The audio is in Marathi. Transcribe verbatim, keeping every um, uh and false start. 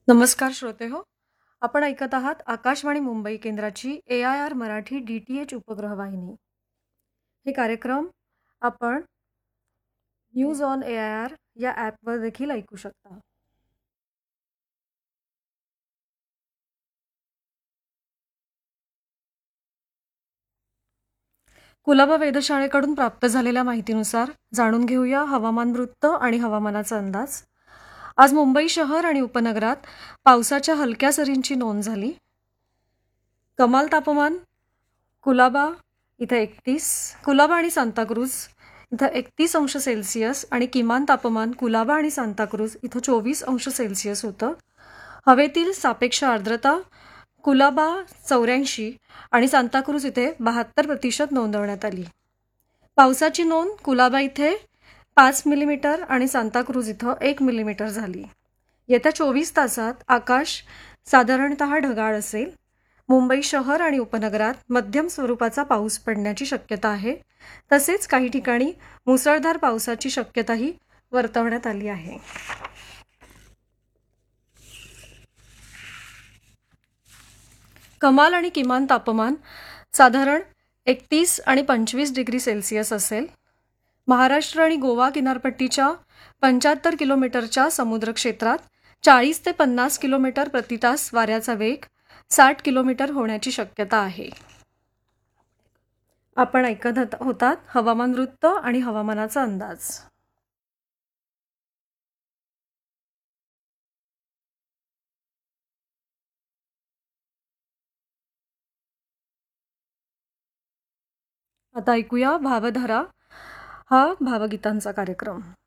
नमस्कार श्रोते हो. आपण ऐकत आहात आकाशवाणी मुंबई केंद्राची ए I R Marathi D T H उपग्रह वाहिनी. हे कार्यक्रम आपण news on A I R या ॲपवर देखील ऐकू शकता. कुलाबा वेधशाळेकडून प्राप्त झालेल्या माहितीनुसार जाणून घेऊया हवामान वृत्त आणि हवामानाचा अंदाज. आज मुंबई शहर आणि उपनगरात पावसाच्या हलक्या सरींची नोंद झाली. कमाल तापमान कुलाबा इथं एकतीस, कुलाबा आणि सांताक्रूज इथं एकतीस अंश सेल्सिअस आणि किमान तापमान कुलाबा आणि सांताक्रूज इथं चोवीस अंश सेल्सिअस होतं. हवेतील सापेक्ष आर्द्रता कुलाबा चौऱ्याऐंशी आणि सांताक्रूज इथे बहात्तर प्रतिशत नोंदवण्यात आली. पावसाची नोंद कुलाबा इथे पाच मिलीमीटर आणि सांताक्रूज इथं एक मिलीमीटर झाली. येत्या चोवीस तासात आकाश साधारणतः ढगाळ असेल. मुंबई शहर आणि उपनगरात मध्यम स्वरूपाचा पाऊस पडण्याची शक्यता आहे. तसेच काही ठिकाणी मुसळधार पावसाची शक्यताही वर्तवण्यात आली आहे. कमाल आणि किमान तापमान साधारण एकतीस आणि पंचवीस डिग्री सेल्सिअस असेल. महाराष्ट्र आणि गोवा किनारपट्टीच्या पंच्याहत्तर किलोमीटरच्या समुद्र क्षेत्रात चाळीस ते पन्नास किलोमीटर प्रतितास वाऱ्याचा वेग साठ किलोमीटर होण्याची शक्यता आहे. आपण ऐकत होतात हवामान वृत्त आणि हवामानाचा अंदाज. आता ऐकूया भावधारा हा भावगीतांचा कार्यक्रम.